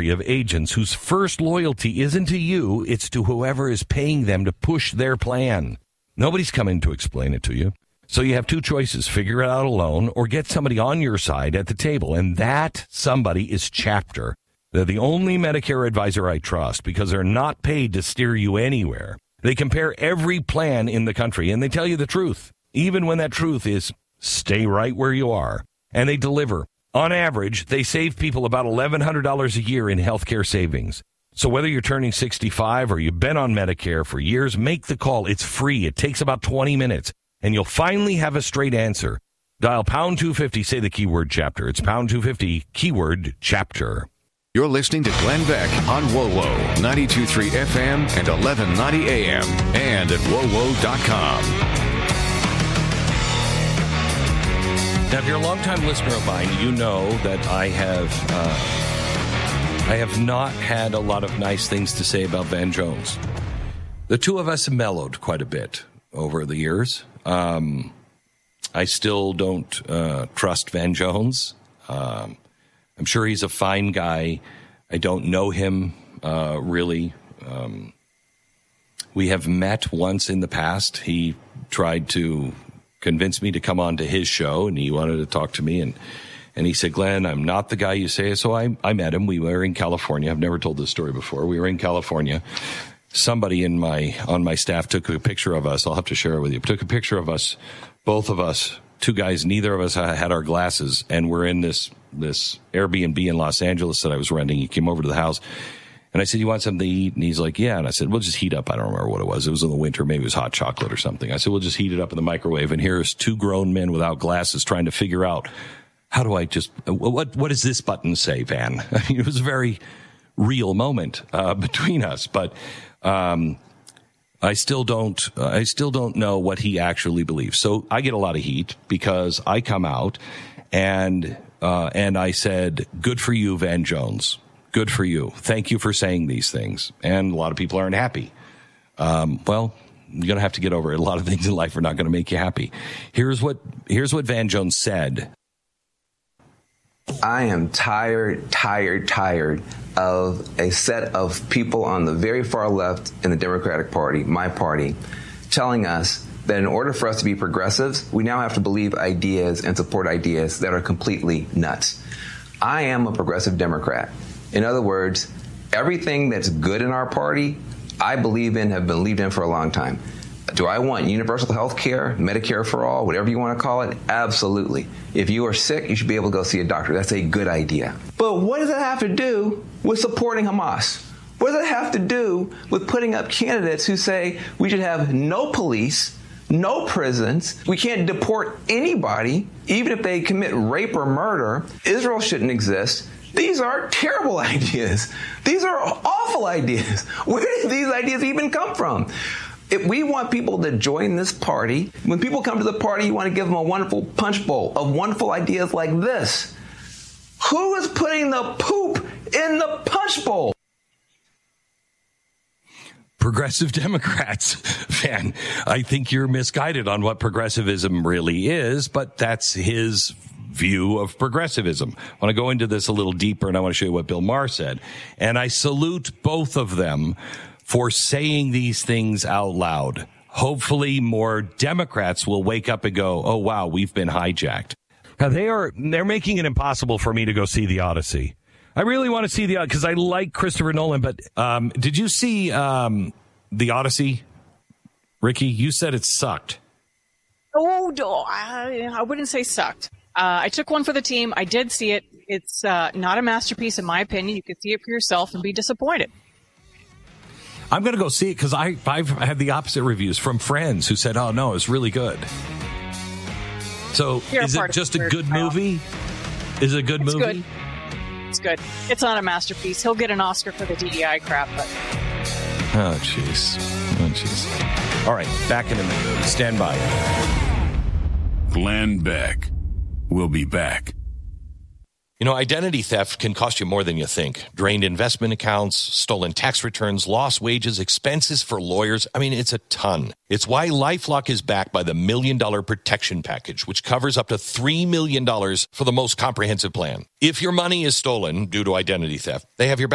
cadre of agents whose first loyalty isn't to you, it's to whoever is paying them to push their plan. Nobody's coming to explain it to you. So you have two choices: figure it out alone or get somebody on your side at the table. And that somebody is Chapter. They're the only Medicare advisor I trust because they're not paid to steer you anywhere. They compare every plan in the country and they tell you the truth, even when that truth is stay right where you are. And they deliver. On average, they save people about $1,100 a year in healthcare savings. So whether you're turning 65 or you've been on Medicare for years, make the call. It's free. It takes about 20 minutes. And you'll finally have a straight answer. Dial pound 250, say the keyword Chapter. It's pound 250, keyword Chapter. You're listening to Glenn Beck on WoWo, 92.3 FM and 1190 AM, and at WoWo.com. Now, if you're a longtime listener of mine, you know that I have not had a lot of nice things to say about Van Jones. The two of us mellowed quite a bit over the years. I still don't trust Van Jones. I'm sure he's a fine guy. I don't know him really. We have met once in the past. He tried to convince me to come on to his show, and he wanted to talk to me. And he said, Glenn, I'm not the guy you say. So I met him. We were in California. I've never told this story before. We were in California. Somebody on my staff took a picture of us. I'll have to share it with you. Took a picture of us, both of us, two guys. Neither of us had our glasses, and we're in this Airbnb in Los Angeles that I was renting. He came over to the house, and I said, "You want something to eat?" And he's like, "Yeah." And I said, "We'll just heat up." I don't remember what it was. It was in the winter. Maybe it was hot chocolate or something. I said, "We'll just heat it up in the microwave." And here's two grown men without glasses trying to figure out how do I just what does this button say, Van? I mean, it was a very real moment between us, but. I still don't know what he actually believes. So I get a lot of heat because I come out and I said, good for you, Van Jones. Good for you. Thank you for saying these things. And a lot of people aren't happy. Well, you're going to have to get over it. A lot of things in life are not going to make you happy. Here's what Van Jones said. I am tired of a set of people on the very far left in the Democratic Party, my party, telling us that in order for us to be progressives, we now have to believe ideas and support ideas that are completely nuts. I am a progressive Democrat. In other words, everything that's good in our party, I believe in, have believed in for a long time. Do I want universal health care, Medicare for all, whatever you want to call it? Absolutely. If you are sick, you should be able to go see a doctor. That's a good idea. But what does that have to do with supporting Hamas? What does that have to do with putting up candidates who say we should have no police, no prisons, we can't deport anybody, even if they commit rape or murder, Israel shouldn't exist? These are terrible ideas. These are awful ideas. Where did these ideas even come from? If we want people to join this party, when people come to the party, you want to give them a wonderful punch bowl of wonderful ideas like this. Who is putting the poop in the punch bowl? Progressive Democrats, Van. I think you're misguided on what progressivism really is, but that's his view of progressivism. I want to go into this a little deeper, and I want to show you what Bill Maher said. And I salute both of them for saying these things out loud. Hopefully more Democrats will wake up and go, oh, wow, we've been hijacked. Now, they're making it impossible for me to go see The Odyssey. I really want to see the because I like Christopher Nolan, but did you see The Odyssey, Ricky? You said it sucked. Oh, I wouldn't say sucked. I took one for the team. I did see it. It's not a masterpiece, in my opinion. You could see it for yourself and be disappointed. I'm going to go see it because I've had the opposite reviews from friends who said, oh, no, it's really good. So is it just a good movie? Is it a good movie? Good. It's good. It's not a masterpiece. He'll get an Oscar for the DEI crap. But... Oh, jeez. All right, back in a minute. Stand by. Glenn Beck. We'll be back. You know, identity theft can cost you more than you think. Drained investment accounts, stolen tax returns, lost wages, expenses for lawyers. I mean, it's a ton. It's why LifeLock is backed by the $1 Million Protection Package, which covers up to $3 million for the most comprehensive plan. If your money is stolen due to identity theft, they have your back.